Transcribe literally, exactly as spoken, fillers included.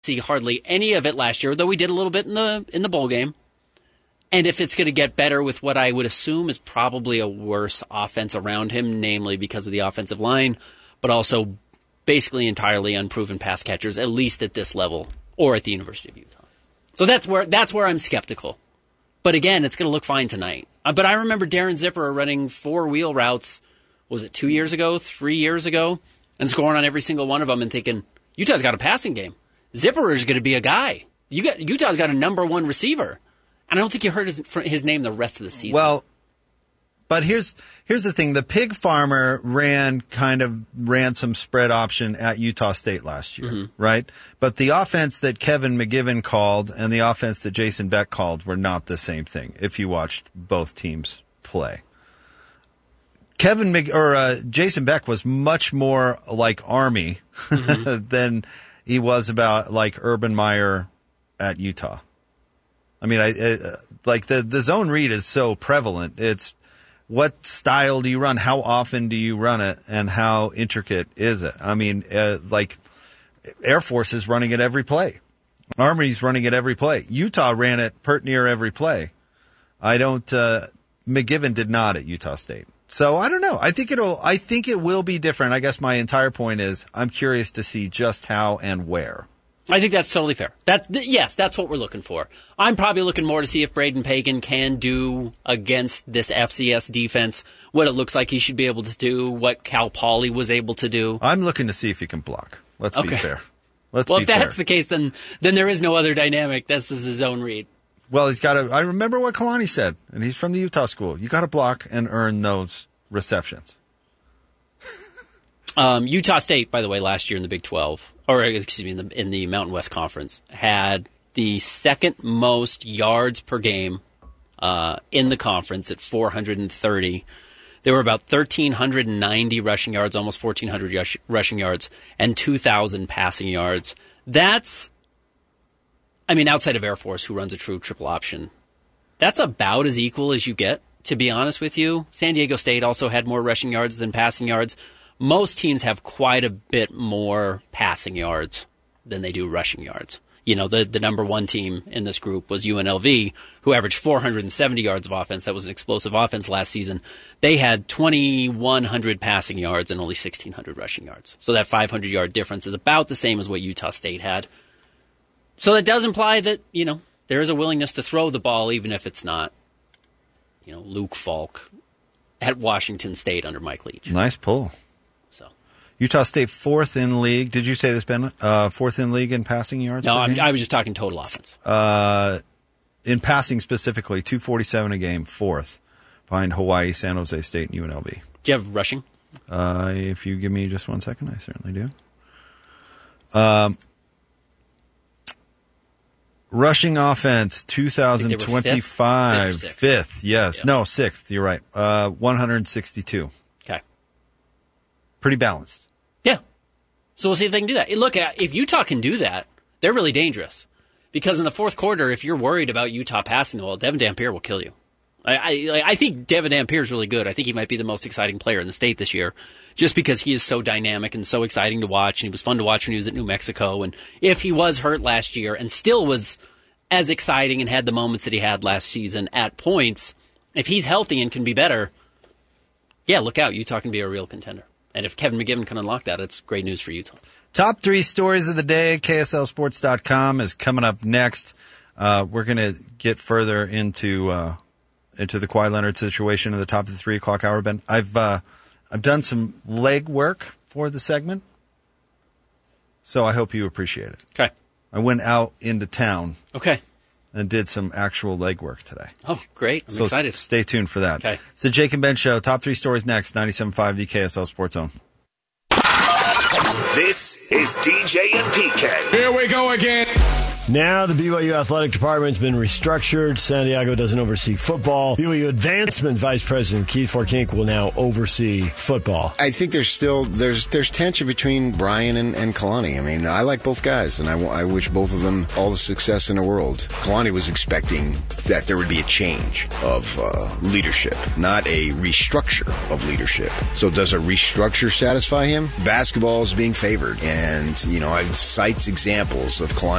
see hardly any of it last year, though we did a little bit in the in the bowl game. And if it's going to get better with what I would assume is probably a worse offense around him, namely because of the offensive line, but also basically entirely unproven pass catchers, at least at this level or at the University of Utah. So that's where that's where I'm skeptical. But again, it's going to look fine tonight. Uh, but I remember Darren Zipper running four-wheel routes, was it two years ago, three years ago, and scoring on every single one of them and thinking, Utah's got a passing game. Zipper is going to be a guy. You got Utah's got a number one receiver. And I don't think you heard his, his name the rest of the season. Well, but here's here's the thing. The pig farmer ran kind of ran some spread option at Utah State last year, mm-hmm. right? But the offense that Kevin McGivern called and the offense that Jason Beck called were not the same thing if you watched both teams play. Kevin Mc, or uh, Jason Beck was much more like Army mm-hmm. than he was about like Urban Meyer at Utah. I mean, I, I like the, the zone read is so prevalent. It's what style do you run? How often do you run it? And how intricate is it? I mean, uh, like Air Force is running it every play. Army's running it every play. Utah ran it pert near every play. I don't, uh, McGivern did not at Utah State. So I don't know. I think it'll, I think it will be different. I guess my entire point is I'm curious to see just how and where. I think that's totally fair. That th- yes, that's what we're looking for. I'm probably looking more to see if Braden Pagan can do against this F C S defense what it looks like he should be able to do, what Cal Poly was able to do. I'm looking to see if he can block. Let's okay. be fair. Let's well, be if that's fair. the case, then then there is no other dynamic. This is his own read. Well, he's got to. I remember what Kalani said, and he's from the Utah school. You got to block and earn those receptions. Um, Utah State, by the way, last year in the Big twelve, or excuse me, in the, in the Mountain West Conference, had the second most yards per game uh, in the conference at four hundred thirty. There were about one thousand three hundred ninety rushing yards, almost fourteen hundred rush, rushing yards, and two thousand passing yards. That's, I mean, outside of Air Force, who runs a true triple option, that's about as equal as you get, to be honest with you. San Diego State also had more rushing yards than passing yards. Most teams have quite a bit more passing yards than they do rushing yards. You know, the, the number one team in this group was U N L V, who averaged four hundred seventy yards of offense. That was an explosive offense last season. They had twenty-one hundred passing yards and only sixteen hundred rushing yards. So that five hundred yard difference is about the same as what Utah State had. So that does imply that, you know, there is a willingness to throw the ball, even if it's not, you know, Luke Falk at Washington State under Mike Leach. Nice pull. So Utah State fourth in league. Did you say this, Ben? Uh, fourth in league in passing yards? No, I'm, I was just talking total offense. Uh, in passing specifically, two forty-seven a game, fourth, behind Hawaii, San Jose State, and U N L V. Do you have rushing? Uh, if you give me just one second, I certainly do. Um, rushing offense, two thousand twenty-five, fifth? Fifth, fifth, yes. Yeah. No, sixth, you're right. Uh, one hundred sixty-two. Okay. Pretty balanced. Yeah. So we'll see if they can do that. Look, if Utah can do that, they're really dangerous. Because in the fourth quarter, if you're worried about Utah passing the ball, Devin Dampier will kill you. I, I, I think Devin Dampier is really good. I think he might be the most exciting player in the state this year, just because he is so dynamic and so exciting to watch, and he was fun to watch when he was at New Mexico. And if he was hurt last year and still was as exciting and had the moments that he had last season at points, if he's healthy and can be better, yeah, look out. Utah can be a real contender. And if Kevin McGivern can unlock that, it's great news for Utah. Top three stories of the day, K S L sports dot com is coming up next. Uh, we're going to get further into uh, into the Kawhi Leonard situation at the top of the three o'clock hour. Ben, I've uh, I've done some leg work for the segment, so I hope you appreciate it. Okay. I went out into town. Okay. And did some actual leg work today. Oh, great. I'm so excited. Stay tuned for that. Okay. It's the Jake and Ben Show. Top three stories next. ninety-seven point five, the K S L Sports Zone. This is D J and P K. Here we go again. Now the B Y U athletic department's been restructured. Santiago doesn't oversee football. B Y U advancement vice president Keith Forkink will now oversee football. I think there's still there's there's tension between Brian and, and Kalani. I mean, I like both guys, and I, I wish both of them all the success in the world. Kalani was expecting that there would be a change of uh, leadership, not a restructure of leadership. So does a restructure satisfy him? Basketball is being favored, and you know, I cites examples of Kalani